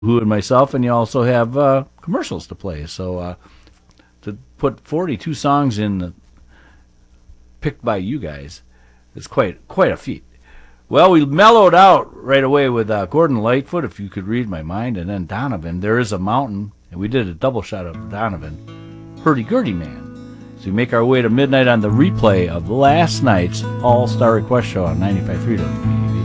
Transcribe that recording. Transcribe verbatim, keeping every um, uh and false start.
Who and myself, and you also have uh, commercials to play. So uh, to put forty-two songs in, the, picked by you guys, is quite quite a feat. Well, we mellowed out right away with uh, Gordon Lightfoot, If You Could Read My Mind, and then Donovan, There Is a Mountain, and we did a double shot of Donovan, Hurdy-Gurdy Man. So we make our way to midnight on the replay of last night's All-Star Request Show on ninety-five point three W B.